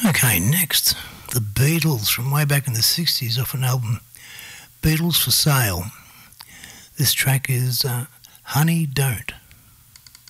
Okay, next, the Beatles from way back in the 60s off an album, Beatles for Sale. This track is Honey Don't.